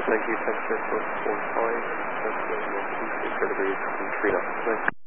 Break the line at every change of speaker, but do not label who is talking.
Thank you, temperature 4.5, temperature 1.2 degrees, 3 knots.